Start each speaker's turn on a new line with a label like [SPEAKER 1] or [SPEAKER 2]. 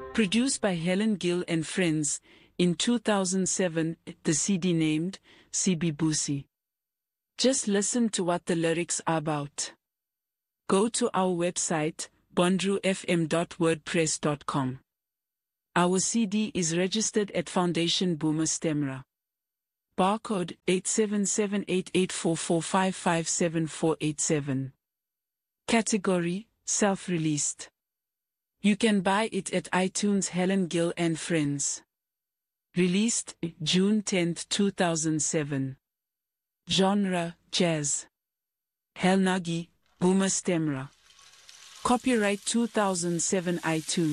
[SPEAKER 1] Produced by Helen Gill and Friends, in 2007, the CD named Sibibusi. Just listen to what the lyrics are about. Go to our website, bondrufm.wordpress.com. Our CD is registered at Foundation Boomer Stemra. Barcode 8778844557487. Category, self-released. You can buy it at iTunes. Helen Gill and Friends. Released June 10, 2007. Genre, jazz. Helnagi, Boomer Stemra. Copyright 2007 iTunes.